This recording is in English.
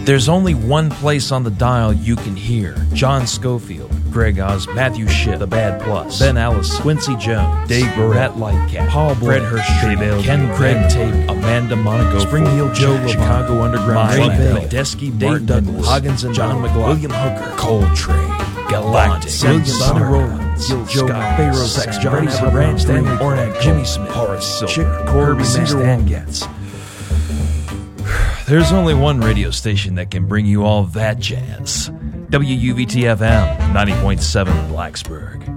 There's only one place on the dial you can hear John Schofield, Greg Oz, Matthew Shipp, The Bad Plus, Ben Ellis, Quincy Jones, Dave Burrell, Matt Lightcap, Paul Blart, Fred Hirsch, Ken Craig Tate, Amanda Monaco, Spring Heel Joe, Chicago Underground, Ray Bell, Desky, Dave Douglas, Hoggins and John McLaughlin, William Hooker, Coltrane, Galactic, William Sonny Rollins, Joe Pharaoh, Sex, Johnny Ranch, Stanley Ornak, Jimmy Smith, Horace Silver, Chick Corby, Stan Getz. There's only one radio station that can bring you all that jazz. WUVT-FM, 90.7 Blacksburg.